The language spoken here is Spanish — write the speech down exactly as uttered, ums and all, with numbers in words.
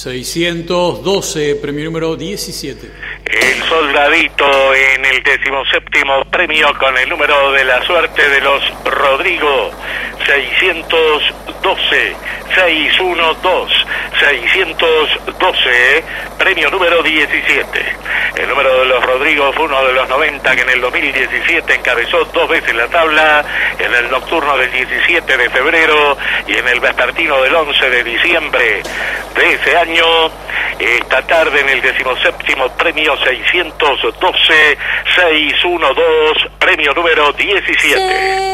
seiscientos doce, premio número diecisiete. El Soldadito en el decimoséptimo premio con el número de la suerte de los Rodrigo. seiscientos doce, seiscientos doce, seiscientos doce, premio número diecisiete. El número de los Rodrigo fue uno de los noventa que en el dos mil diecisiete encabezó dos veces la tabla, en el nocturno del diecisiete de febrero y en el vespertino del once de diciembre de ese año. Esta tarde en el decimoséptimo premio seiscientos doce, seiscientos doce, premio número diecisiete.